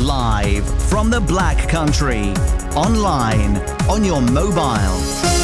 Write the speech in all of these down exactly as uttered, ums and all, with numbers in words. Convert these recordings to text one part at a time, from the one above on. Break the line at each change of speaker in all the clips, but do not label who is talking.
Live from the Black Country. Online, on your mobile.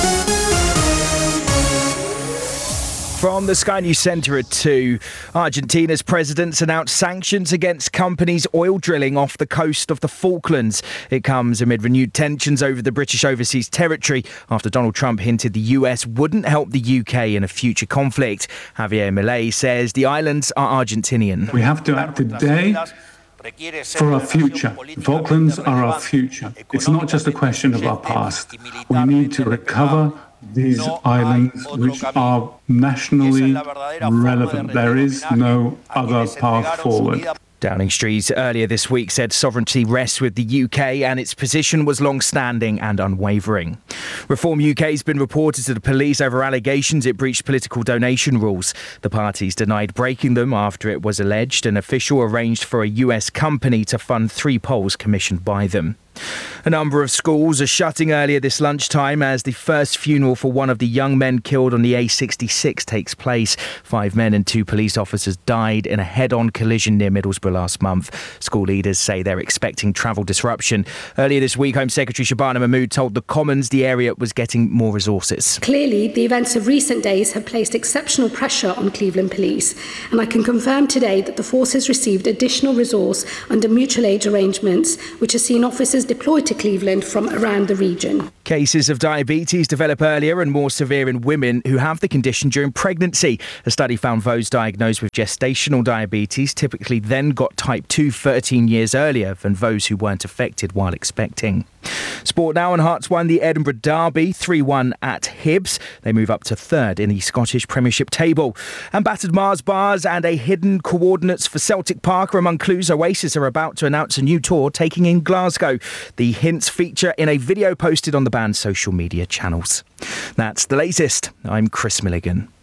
From the Sky News Centre at two, Argentina's president's announced sanctions against companies oil drilling off the coast of the Falklands. It comes amid renewed tensions over the British overseas territory after Donald Trump hinted the U S wouldn't help the U K in a future conflict. Javier Milei says the islands are Argentinian.
We have to act today for our future. The Falklands are our future. It's not just a question of our past. We need to recover these islands which are nationally relevant. There is no other path forward.
Downing Street earlier this week said sovereignty rests with the U K and its position was long-standing and unwavering. Reform U K has been reported to the police over allegations it breached political donation rules. The parties denied breaking them after it was alleged an official arranged for a U S company to fund three polls commissioned by them. A number of schools are shutting earlier this lunchtime as the first funeral for one of the young men killed on the A sixty-six takes place. Five men and two police officers died in a head-on collision near Middlesbrough last month. School leaders say they're expecting travel disruption. Earlier this week, Home Secretary Shabana Mahmood told the Commons the area was getting more resources.
Clearly, the events of recent days have placed exceptional pressure on Cleveland Police, and I can confirm today that the force has received additional resource under mutual aid arrangements, which has seen officers deployed to Cleveland from around the region.
Cases of diabetes develop earlier and more severe in women who have the condition during pregnancy. A study found those diagnosed with gestational diabetes typically then got type two thirteen years earlier than those who weren't affected while expecting. Sport now, and Hearts won the Edinburgh Derby three one at Hibs. They move up to third in the Scottish Premiership table. And battered Mars bars and a hidden coordinates for Celtic Park are among clues Oasis are about to announce a new tour taking in Glasgow. The hints feature in a video posted on the band's social media channels. That's the latest. I'm Chris Milligan.